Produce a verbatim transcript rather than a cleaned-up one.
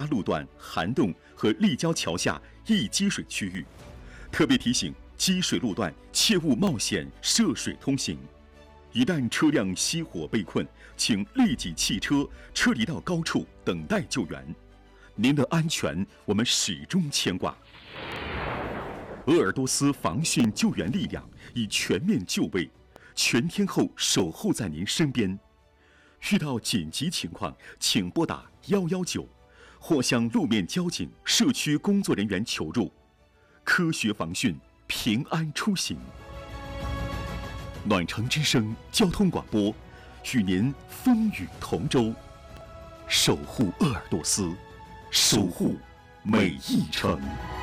路段涵洞和立交桥下易积水区域，特别提醒积水路段切勿冒险涉水通行。一旦车辆熄火被困，请立即弃车，撤离到高处等待救援。您的安全，我们始终牵挂。鄂尔多斯防汛救援力量已全面就位，全天候守候在您身边。遇到紧急情况，请拨打一一九，或向路面交警、社区工作人员求助。科学防汛，平安出行。暖城之声交通广播，与您风雨同舟，守护鄂尔多斯，守护每一程。